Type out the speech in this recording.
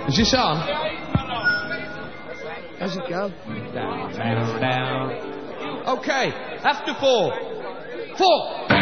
Is this on? How's it go? Down, down, down. Okay, after 4. 4.